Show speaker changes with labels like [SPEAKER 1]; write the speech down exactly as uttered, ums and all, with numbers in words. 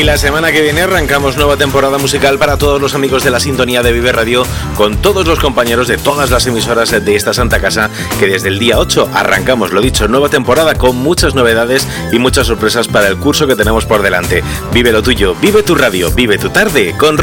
[SPEAKER 1] la semana que viene arrancamos nueva temporada musical para todos los amigos de la sintonía de Vive Radio, con todos los compañeros de todas las emisoras de esta santa casa, que desde el día ocho arrancamos, lo dicho, nueva temporada con muchas novedades y muchas sorpresas para el curso que tenemos por delante. Vive lo tuyo, vive tu radio, vive tu tarde con